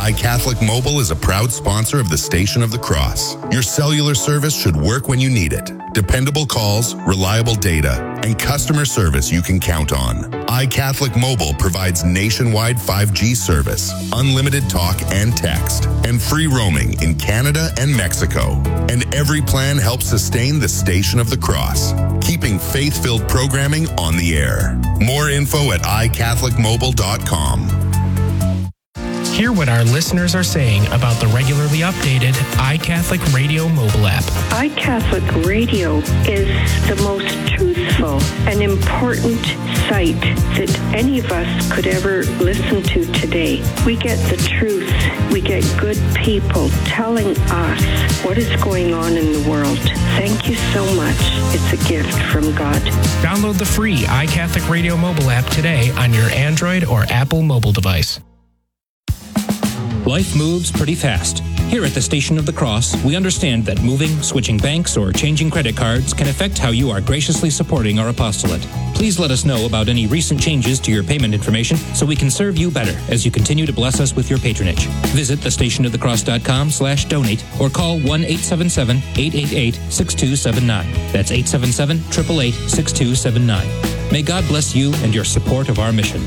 iCatholic Mobile is a proud sponsor of the Station of the Cross. Your cellular service should work when you need it. Dependable calls, reliable data, and customer service you can count on. iCatholic Mobile provides nationwide 5G service, unlimited talk and text, and free roaming in Canada and Mexico. And every plan helps sustain the Station of the Cross, keeping faith-filled programming on the air. More info at iCatholicMobile.com. Hear what our listeners are saying about the regularly updated iCatholic Radio mobile app. iCatholic Radio is the most truthful and important site that any of us could ever listen to today. We get the truth. We get good people telling us what is going on in the world. Thank you so much. It's a gift from God. Download the free iCatholic Radio mobile app today on your Android or Apple mobile device. Life moves pretty fast. Here at the Station of the Cross, we understand that moving, switching banks, or changing credit cards can affect how you are graciously supporting our apostolate. Please let us know about any recent changes to your payment information so we can serve you better as you continue to bless us with your patronage. Visit thestationofthecross.com/donate or call 1-877-888-6279. That's 877-888-6279. May God bless you and your support of our mission.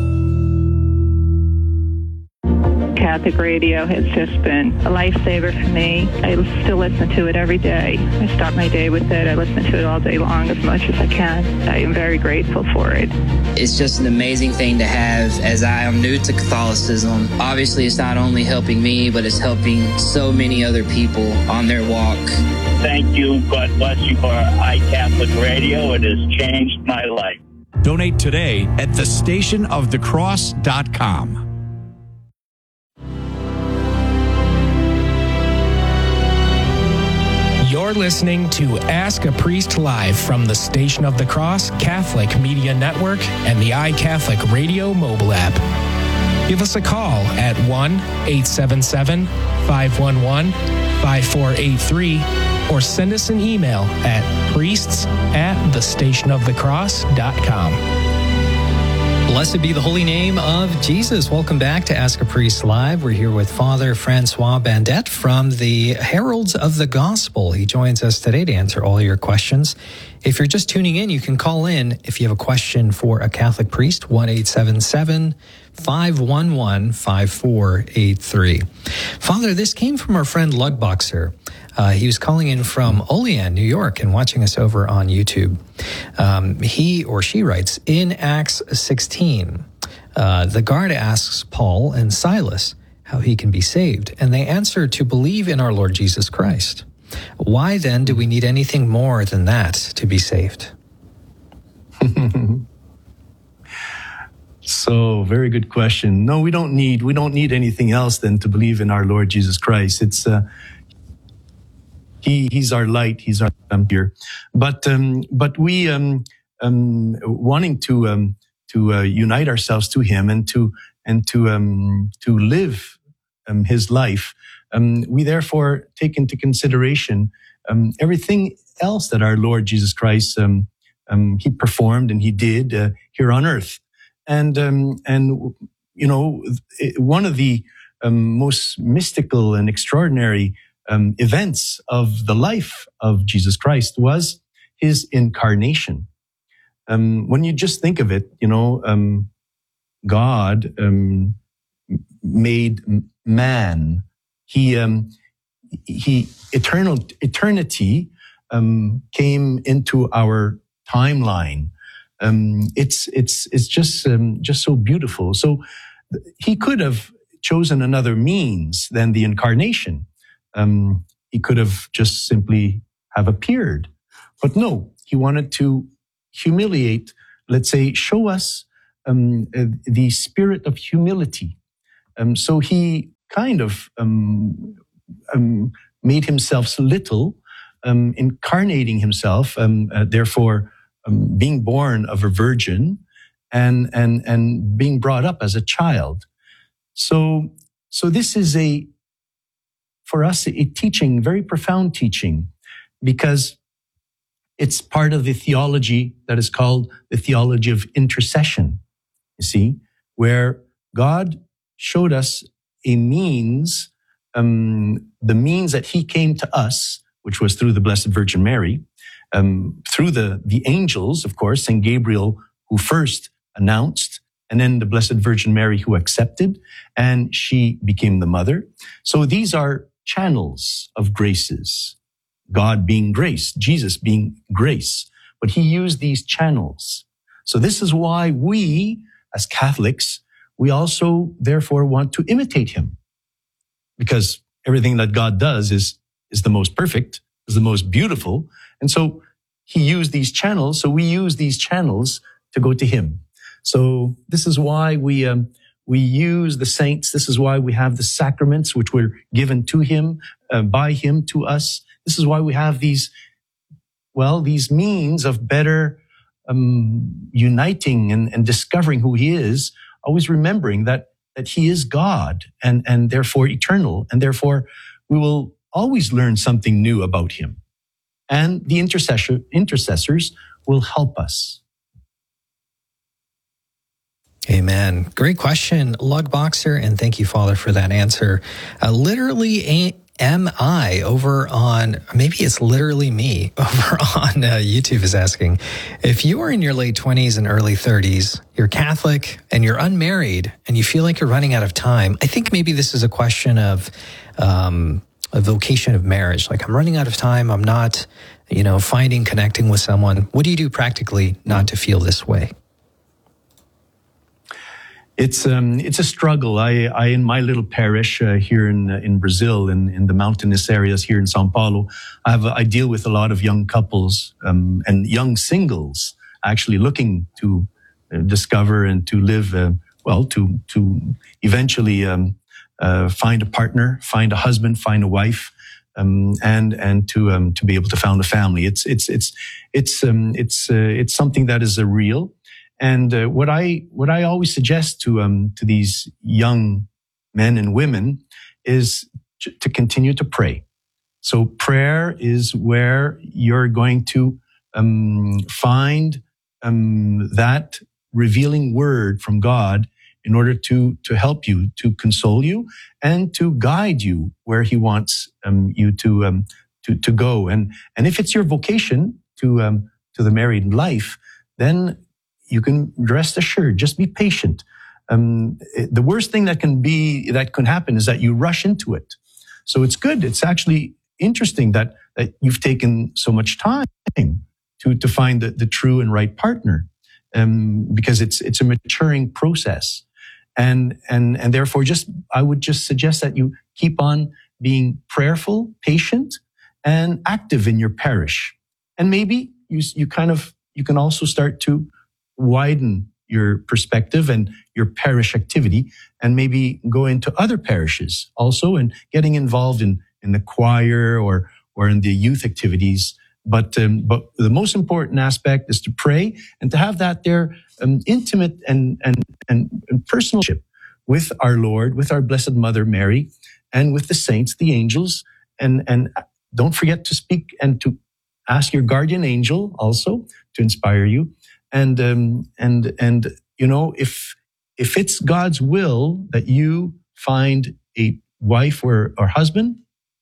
Catholic radio has just been a lifesaver for me. I still listen to it every day. I start my day with it. I listen to it all day long as much as I can. I am very grateful for it. It's just an amazing thing to have as I am new to Catholicism. Obviously, it's not only helping me, but it's helping so many other people on their walk. Thank you. God bless you for iCatholic Radio. It has changed my life. Donate today at thestationofthecross.com. You're listening to Ask a Priest Live from the Station of the Cross Catholic Media Network and the iCatholic Radio mobile app. Give us a call at 1-877-511-5483 or send us an email at priests@thestationofthecross.com. Blessed be the holy name of Jesus. Welcome back to Ask a Priest Live. We're here with Father Francois Bandette from the Heralds of the Gospel. He joins us today to answer all your questions. If you're just tuning in, you can call in if you have a question for a Catholic priest, 1-877-511-5483. Father, this came from our friend Lugboxer. He was calling in from Olean, New York, and watching us over on YouTube. He or she writes, in Acts 16, the guard asks Paul and Silas how he can be saved, and they answer to believe in our Lord Jesus Christ. Why then do we need anything more than that to be saved? So, very good question. No, we don't need anything else than to believe in our Lord Jesus Christ. It's He's our light. He's our here. But we wanting to unite ourselves to Him and to live His life. We therefore take into consideration everything else that our Lord Jesus Christ He performed and He did here on earth. And you know, one of the most mystical and extraordinary events of the life of Jesus Christ was His incarnation. When you just think of it, you know, God made man. Eternity came into our timeline. It's just so beautiful. So He could have chosen another means than the incarnation. He could have just simply have appeared, but no, He wanted to humiliate, let's say, show us the spirit of humility. So He kind of made Himself little, incarnating Himself, therefore being born of a virgin and being brought up as a child. So this is for us, a teaching, very profound teaching, because it's part of the theology that is called the theology of intercession, you see, where God showed us a means, the means that he came to us, which was through the Blessed Virgin Mary, through the angels, of course, St. Gabriel, who first announced, and then the Blessed Virgin Mary who accepted, and she became the mother. So these are channels of graces. God being grace, Jesus being grace. But he used these channels. So this is why we, as Catholics, we also therefore want to imitate him. Because everything that God does is the most perfect, is the most beautiful. And so he used these channels. So we use these channels to go to him. So this is why we use the saints. This is why we have the sacraments, which were given to him, by him to us. This is why we have these means of better uniting and discovering who he is, always remembering that he is God and therefore eternal, and therefore we will always learn something new about him. And the intercessors will help us. Amen. Great question, Lugboxer, and thank you, Father, for that answer. Literally am I over on, maybe it's literally me over on YouTube is asking, if you are in your late 20s and early 30s, you're Catholic and you're unmarried and you feel like you're running out of time, I think maybe this is a question of a vocation of marriage. Like, I'm running out of time. I'm not, connecting with someone. What do you do practically not to feel this way? It's a struggle. I in my little parish here in Brazil, in the mountainous areas here in São Paulo, I deal with a lot of young couples and young singles actually looking to discover and to live to eventually find a partner, find a husband, find a wife, and to be able to found a family. It's something that is real. And what I always suggest to these young men and women is to continue to pray. So prayer is where you're going to find that revealing word from God in order to help you, to console you, and to guide you where he wants you to go. And if it's your vocation to the married life, then you can rest assured, just be patient. The worst thing that can happen is that you rush into it. So it's good. It's actually interesting that you've taken so much time to find the true and right partner, because it's a maturing process. And therefore I would just suggest that you keep on being prayerful, patient, and active in your parish. And maybe you can also start to widen your perspective and your parish activity, and maybe go into other parishes also and getting involved in the choir or in the youth activities. But the most important aspect is to pray and to have that there intimate and personalship with our Lord, with our Blessed Mother Mary, and with the saints, the angels, and don't forget to speak and to ask your guardian angel also to inspire you. And if it's God's will that you find a wife or husband,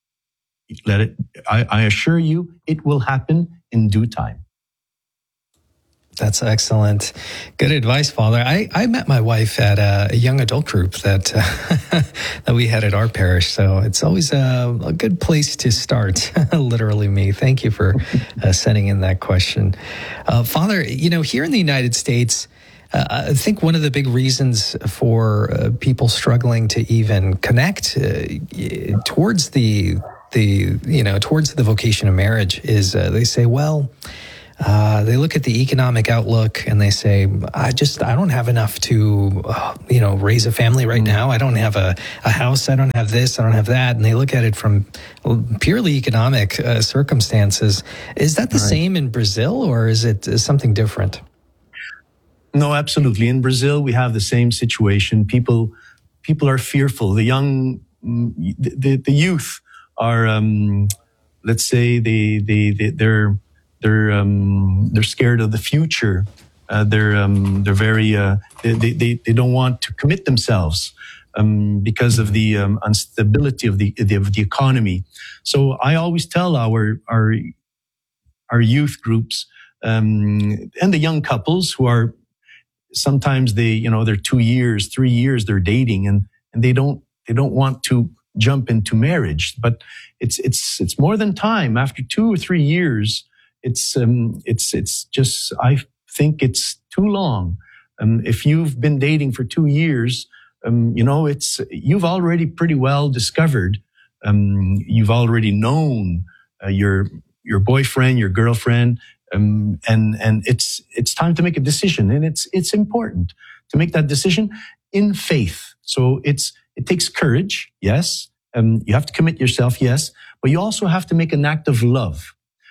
I assure you, it will happen in due time. That's excellent. Good advice, Father. I met my wife at a young adult group that that we had at our parish. So it's always a good place to start, literally me. Thank you for sending in that question. Father, here in the United States, I think one of the big reasons for people struggling to even connect towards the vocation of marriage is they say, well, they look at the economic outlook and they say, I don't have enough to, raise a family right now. I don't have a house. I don't have this. I don't have that. And they look at it from purely economic circumstances. Is that the same in Brazil, or is it something different? No, absolutely. In Brazil, we have the same situation. People are fearful. The young, the youth are, let's say they're scared of the future. They're very, they don't want to commit themselves. because of the instability of the economy. So I always tell our youth groups and the young couples who are sometimes they're 2 years, 3 years they're dating and they don't want to jump into marriage, but it's more than time. After 2 or 3 years, it's just, I think it's too long. If you've been dating for 2 years, you've already pretty well discovered. You've already known your boyfriend, your girlfriend, and it's time to make a decision. And it's important to make that decision in faith. So it takes courage, yes. You have to commit yourself, yes. But you also have to make an act of love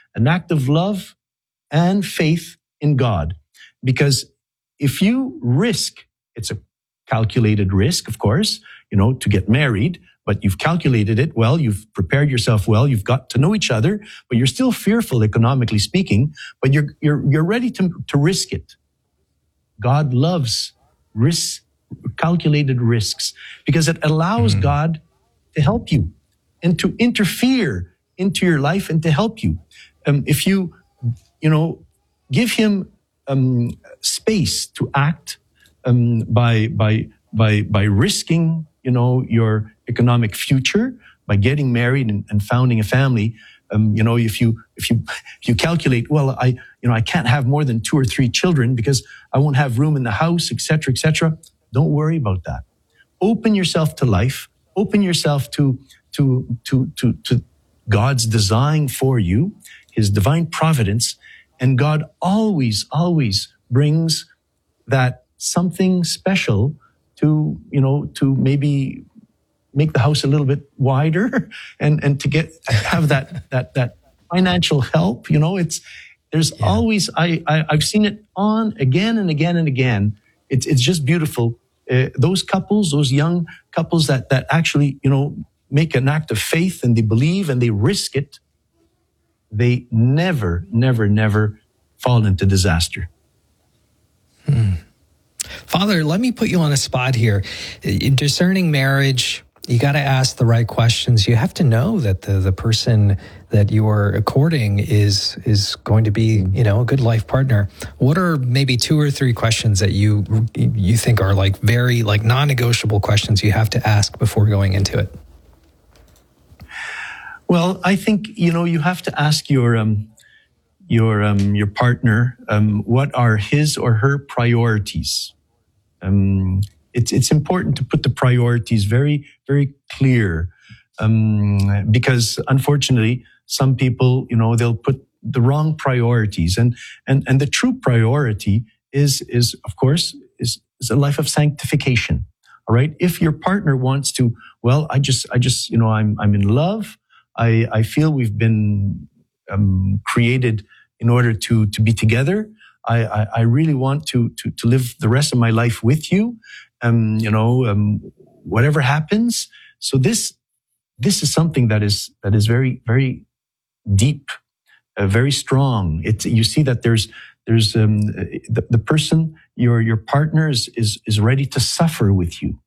and faith in God. Because if you risk, it's a calculated risk, of course, to get married, but you've calculated it well, you've prepared yourself well, you've got to know each other, but you're still fearful, economically speaking, but you're ready to risk it. God loves calculated risks, because it allows God to help you and to interfere into your life and to help you. If you give him space to act by risking, your economic future, by getting married and founding a family. If you calculate, well, I can't have more than 2 or 3 children because I won't have room in the house, etc., etc. Don't worry about that. Open yourself to life. Open yourself to God's design for you, his divine providence. And God always brings that something special to maybe make the house a little bit wider and to have that financial help. Always, I've seen it on again and again and again. It's just beautiful. Those couples, those young couples that actually, make an act of faith and they believe and they risk it, they never fall into disaster. Father, let me put you on a spot here. In discerning marriage, you got to ask the right questions. You have to know that the person that you are courting is going to be, a good life partner. What are maybe 2 or 3 questions that you think are very non-negotiable questions you have to ask before going into it? Well, I think, you have to ask your partner, what are his or her priorities? It's important to put the priorities very, very clear, because unfortunately, some people, they'll put the wrong priorities, and the true priority is of course a life of sanctification. All right. If your partner wants to, well, I just, I'm in love. I feel we've been created in order to be together. I really want to live the rest of my life with you. Whatever happens. So this is something that is very, very deep, very strong. You see that there's the person, your partner is ready to suffer with you.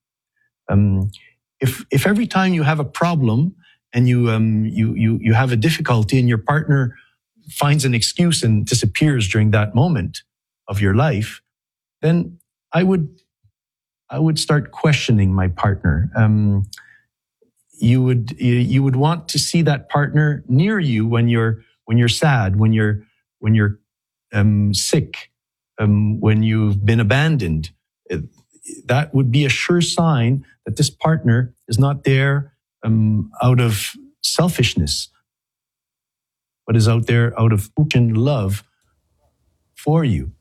If every time you have a problem and you have a difficulty and your partner finds an excuse and disappears during that moment of your life, then I would start questioning my partner. You would want to see that partner near you when you're sad, when you're sick, when you've been abandoned. That would be a sure sign that this partner is not there out of selfishness, but is out there out of open love for you.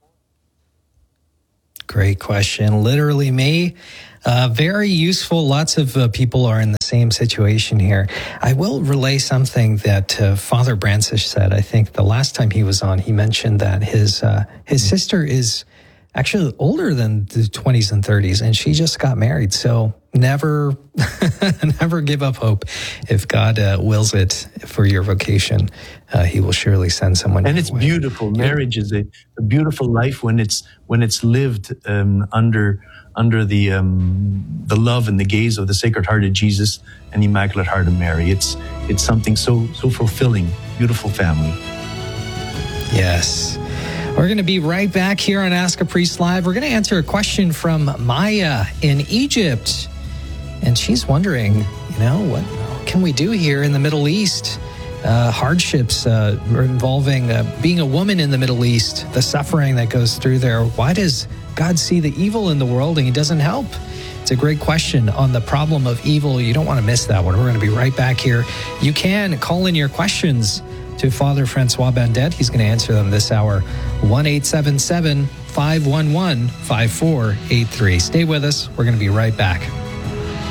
Great question. Literally me. Very useful. Lots of people are in the same situation here. I will relay something that Father Brancis said. I think the last time he was on, he mentioned that his sister is actually older than the 20s and 30s, and she just got married. So never give up hope. If God wills it for your vocation, he will surely send someone. And it's beautiful. Marriage is a beautiful life when it's lived under under the love and the gaze of the Sacred Heart of Jesus and the Immaculate Heart of Mary. It's something so fulfilling. Beautiful family. Yes. We're going to be right back here on Ask a Priest Live. We're going to answer a question from Maya in Egypt. And she's wondering, what can we do here in the Middle East? Hardships involving being a woman in the Middle East, the suffering that goes through there. Why does God see the evil in the world and he doesn't help? It's a great question on the problem of evil. You don't want to miss that one. We're going to be right back here. You can call in your questions to Father Francois Bandet. He's going to answer them this hour. 1-877-511-5483. Stay with us. We're going to be right back.